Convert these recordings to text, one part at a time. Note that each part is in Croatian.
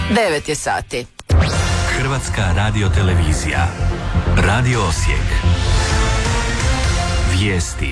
9 je sati. Hrvatska radiotelevizija. Radio Osijek. Vijesti.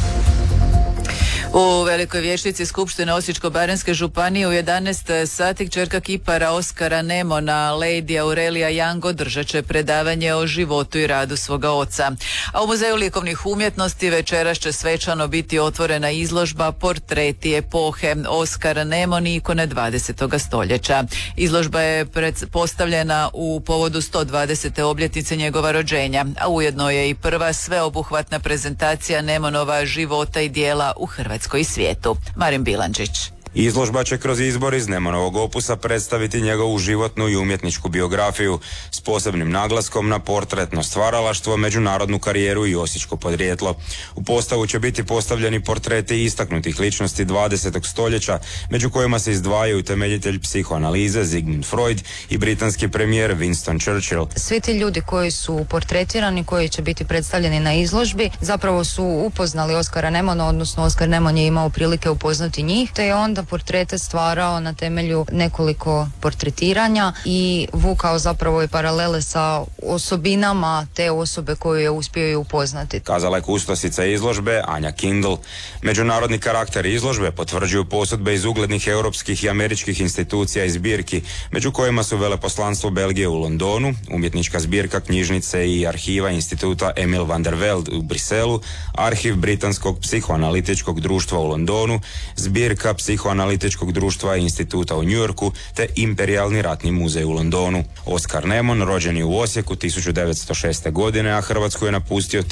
U Velikoj vijećnici Skupštine Osječko-baranjske županije u 11 sati kćerka kipara Oskara Nemona, Lady Aurelia Young, održat će predavanje o životu i radu svoga oca. A u Muzeju likovnih umjetnosti večeras će svečano biti otvorena izložba Portreti epohe Oskar Nemon i ikone 20. stoljeća. Izložba je postavljena u povodu 120. obljetnice njegova rođenja, a ujedno je i prva sveobuhvatna prezentacija Nemonova života i dijela u Hrvatskoj i svijetu. Marin Bilandžić. Izložba će kroz izbor iz Nemonovog opusa predstaviti njegovu životnu i umjetničku biografiju s posebnim naglaskom na portretno stvaralaštvo, međunarodnu karijeru i osječko podrijetlo. U postavu će biti postavljeni portreti istaknutih ličnosti 20. stoljeća, među kojima se izdvajaju temeljitelj psihoanalize Sigmund Freud i britanski premijer Winston Churchill. Svi ti ljudi koji su portretirani, koji će biti predstavljeni na izložbi, zapravo su upoznali Oskara Nemona, odnosno Oskar Nemon je imao prilike upoznati njih, te je onda portrete stvarao na temelju nekoliko portretiranja i vukao zapravo i paralele sa osobinama te osobe koju je uspio i upoznati. Kazala je kustosica izložbe Anja Kindl. Međunarodni karakter izložbe potvrđuju posudbe iz uglednih europskih i američkih institucija i zbirki, među kojima su veleposlanstvo Belgije u Londonu, umjetnička zbirka knjižnice i arhiva instituta Emil van der Velde u Briselu, arhiv Britanskog psihoanalitičkog društva u Londonu, zbirka psihoanalitičkog društva i instituta u New Yorku te Imperijalni ratni muzej u Londonu. Oskar Nemon rođen je u Osijeku 1906. godine, a Hrvatsku je napustio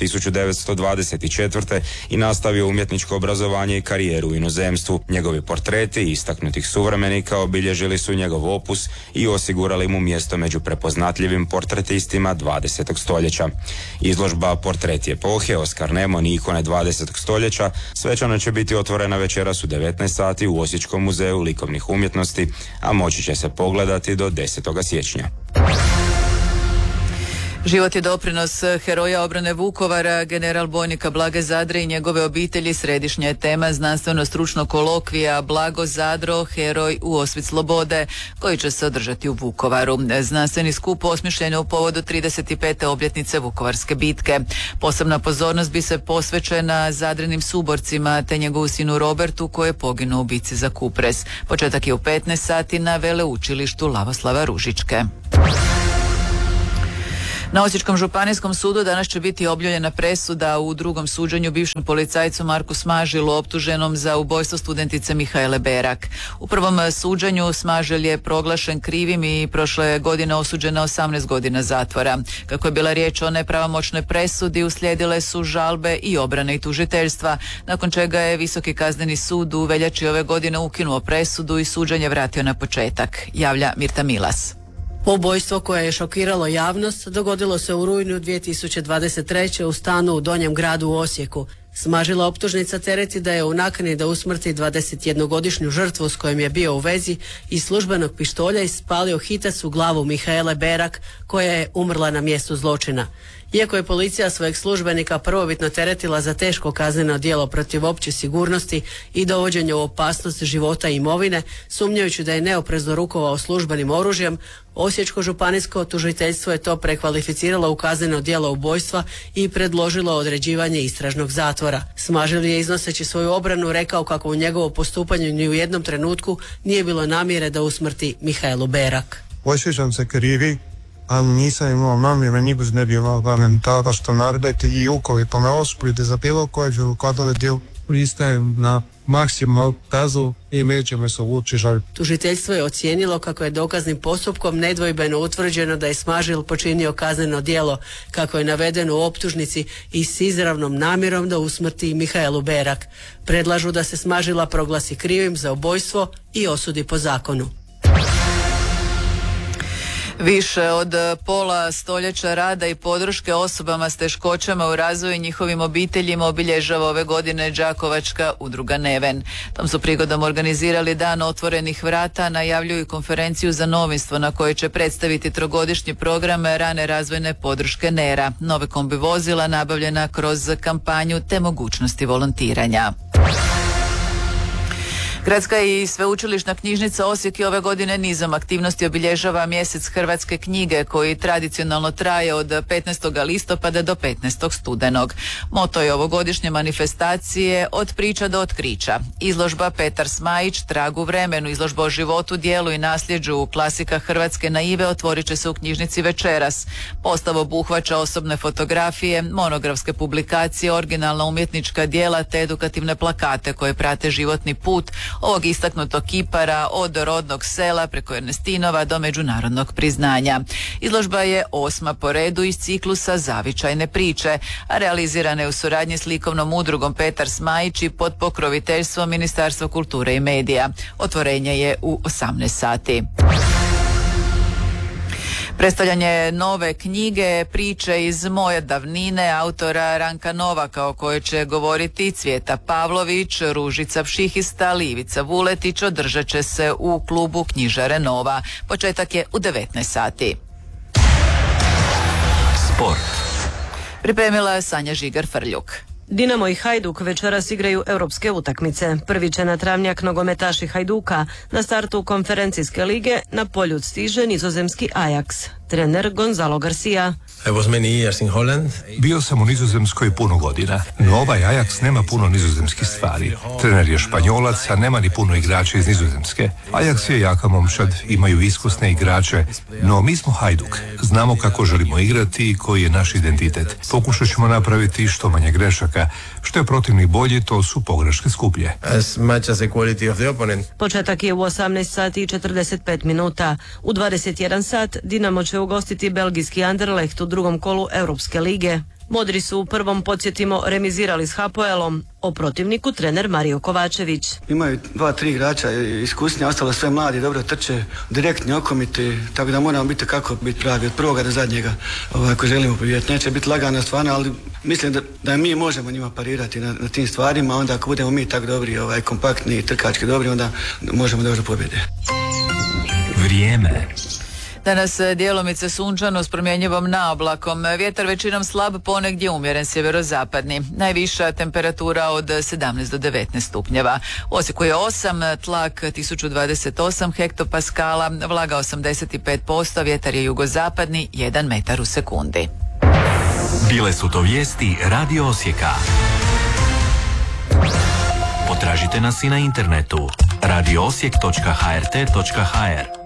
1924. i nastavio umjetničko obrazovanje i karijeru u inozemstvu. Njegovi portreti istaknutih suvremenika obilježili su njegov opus i osigurali mu mjesto među prepoznatljivim portretistima 20. stoljeća. Izložba Portreti epohe Oskar Nemon i ikone 20. stoljeća svečano će biti otvorena večeras u 19 sati u Osječkom muzeju likovnih umjetnosti, a moći će se pogledati do 10. siječnja. Život i doprinos heroja obrane Vukovara, general bojnika Blage Zadre i njegove obitelji središnja je tema znanstveno-stručnog kolokvija Blago Zadro, heroj u osvit slobode, koji će se održati u Vukovaru. Znanstveni skup osmišljen je u povodu 35. obljetnice Vukovarske bitke. Posebna pozornost bi se posvećena Zadrinim suborcima te njegovu sinu Robertu, koji je poginuo u bitci za Kupres. Početak je u 15 sati na Veleučilištu Lavoslava Ružičke. Na Osječkom županijskom sudu danas će biti objavljena presuda u drugom suđenju bivšem policajcu Marku Smažilu, optuženom za ubojstvo studentice Mihaele Berak. U prvom suđenju Smažil je proglašen krivim i prošle godine osuđen na 18 godina zatvora. Kako je bila riječ o nepravomoćnoj presudi, uslijedile su žalbe i obrane i tužiteljstva, nakon čega je Visoki kazneni sud u veljači ove godine ukinuo presudu i suđenje vratio na početak, javlja Mirta Milas. Ubojstvo koje je šokiralo javnost dogodilo se u rujnu 2023. u stanu u Donjem gradu u Osijeku. Smažila optužnica tereti da je u nakani da usmrti 21-godišnju žrtvu s kojom je bio u vezi iz službenog pištolja ispalio hitac u glavu Mihaele Berak, koja je umrla na mjestu zločina. Iako je policija svojeg službenika prvobitno teretila za teško kazneno djelo protiv opće sigurnosti i dovođenje u opasnost života i imovine, sumnjajući da je neoprezno rukovao službenim oružjem, Osječko županijsko tužiteljstvo je to prekvalificiralo u kazneno djelo ubojstva i predložilo određivanje istražnog zatvora. Smažil je, iznoseći svoju obranu, rekao kako u njegovo postupanje ni u jednom trenutku nije bilo namjere da usmrti Mihaelu Berak. Osjećam se krivi, ali nisam imao namjere, nikad ne bi imao komentara što naredite i ukoliko me osuđujete za bilo koje kazneno djelo, pristajem na maksimalnu kaznu i nećemo se uvući žaliti. Tužiteljstvo je ocijenilo kako je dokaznim postupkom nedvojbeno utvrđeno da je Smažil počinio kazneno djelo, kako je navedeno u optužnici, i s izravnom namjerom da usmrti Mihaelu Berak. Predlažu da se Smažila proglasi krivim za ubojstvo i osudi po zakonu. Više od pola stoljeća rada i podrške osobama s teškoćama u razvoju i njihovim obiteljima obilježava ove godine đakovačka udruga Neven. Tom su prigodom organizirali dan otvorenih vrata, najavljuju konferenciju za novinstvo na kojoj će predstaviti trogodišnji program rane razvojne podrške NERA, nove kombi vozila nabavljena kroz kampanju te mogućnosti volontiranja. Gradska i sveučilišna knjižnica Osijek i ove godine nizom aktivnosti obilježava mjesec hrvatske knjige koji tradicionalno traje od 15. listopada do 15. studenog. Moto je ovogodišnje manifestacije od priča do otkrića. Izložba Petar Smajić, Trag u vremenu, izložba o životu, djelu i nasljeđu klasika hrvatske naive otvorit će se u knjižnici večeras. Postav obuhvaća osobne fotografije, monografske publikacije, originalna umjetnička djela te edukativne plakate koje prate životni put ovog istaknutog kipara od rodnog sela preko Ernestinova do međunarodnog priznanja. Izložba je 8. po redu iz ciklusa Zavičajne priče, a realizirana je u suradnji s likovnom udrugom Petar Smajić i pod pokroviteljstvom Ministarstva kulture i medija. Otvorenje je u 18 sati. Predstavljanje nove knjige Priče iz moje davnine autora Ranka Novaka o kojoj će govoriti Cvjeta Pavlović, Ružica Pšihista, Livica Vuletić održat će se u klubu Knjižare Nova. Početak je u 19 sati. Sport. Pripremila je Sanja Žigar-Frljuk. Dinamo i Hajduk večeras igraju europske utakmice. Prvi će na travnjak nogometaši Hajduka. Na startu konferencijske lige na poljud stiže nizozemski Ajax. Trener Gonzalo Garcia. Bio sam u Nizozemskoj puno godina, no ovaj Ajax nema puno nizozemskih stvari. Trener je Španjolac, a nema ni puno igrača iz Nizozemske. Ajax je jaka momčad, imaju iskusne igrače, no mi smo Hajduk. Znamo kako želimo igrati i koji je naš identitet. Pokušat ćemo napraviti što manje grešaka. Što je protivnik bolji, to su pogreške skuplje. Početak je u 18 sati i 45 minuta. U 21 sat Dinamo će ugostiti belgijski Anderlecht u drugom kolu Europske lige. Modri su u prvom, podsjetimo, remizirali s Hapoelom. O protivniku trener Mario Kovačević. Imaju 2-3 igrača iskusni, ostalo sve mladi, dobro trče, direktni, okomiti, tako da moramo biti kako biti pravi od prvoga do zadnjega ako želimo pobijeti. Neće biti lagano stvarno, ali mislim da mi možemo njima parirati na tim stvarima, onda ako budemo mi tako dobri, kompaktni i trkački dobri, onda možemo doći do pobjede. Vrijeme. Danas djelomice sunčano s promjenjivom naoblakom. Vjetar većinom slab, ponegdje umjeren sjeverozapadni. Najviša temperatura od 17 do 19 stupnjeva. U Osijeku je 8, tlak 1028 hektopaskala, vlaga 85%, vjetar je jugozapadni 1 metar u sekundi. Bile su to vijesti Radio Osijeka. Potražite nas i na internetu radioosijek.hrt.hr.